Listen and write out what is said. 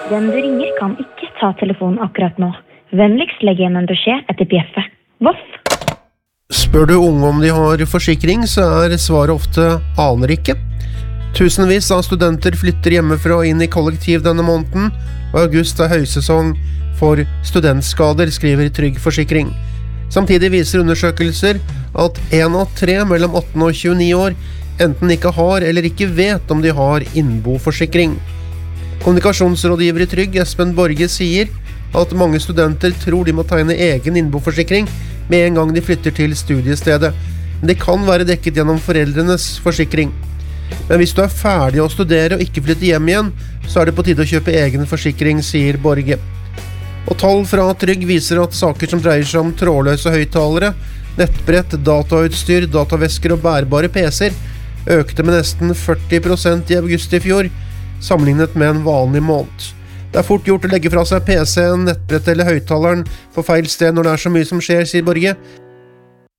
Den du ringer kan ikke ta telefonen akkurat nå. Vennligst legg igjen en beskjed etter bjeffet. Voff! Spør du unge om de har forsikring, så svaret ofte aner ikke. Tusenvis av studenter flytter hjemmefra og inn i kollektiv denne måneden, og august høysesong for studentskader, skriver Trygg Forsikring. Samtidig viser undersøkelser at 1 av 3 mellom 18 og 29 år enten ikke har eller ikke vet om de har innboforsikring. Kommunikasjonsrådgiver i Trygg, Espen Borge, sier at mange studenter tror de må tegne egen innboforsikring med en gang de flytter til studiestedet. Men det kan være dekket gjennom foreldrenes forsikring. Men hvis du ferdig å studere og ikke flytter hjem igjen, så det på tide å kjøpe egen forsikring, sier Borge. Og tall fra Trygg viser at saker som dreier seg om trådløse høyttalere, nettbrett, datautstyr, datavesker og bærbare PC-er økte med nesten 40% i august i fjor, sammenlignet med en vanlig måned. Det fort gjort å legge fra seg PC-en, nettbrett eller høyttaleren på feil sted når det så mye som skjer, sier Borge,